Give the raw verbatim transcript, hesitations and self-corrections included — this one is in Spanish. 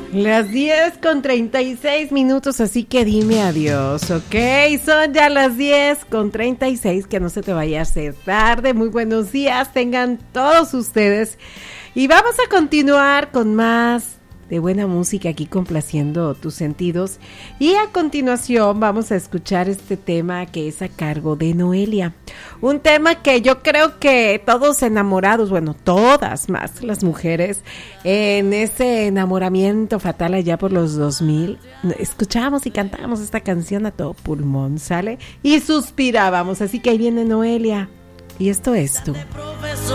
Las diez con treinta y seis minutos, así que dime adiós, ¿ok? Son ya las diez con treinta y seis, que no se te vaya a hacer tarde. Muy buenos días, tengan todos ustedes. Y vamos a continuar con más de buena música aquí complaciendo tus sentidos. Y a continuación vamos a escuchar este tema que es a cargo de Noelia. Un tema que yo creo que todos enamorados, bueno, todas más las mujeres, en ese enamoramiento fatal allá por los dos mil, escuchábamos y cantábamos esta canción a todo pulmón, ¿sale? Y suspirábamos, así que ahí viene Noelia. Y esto es tú.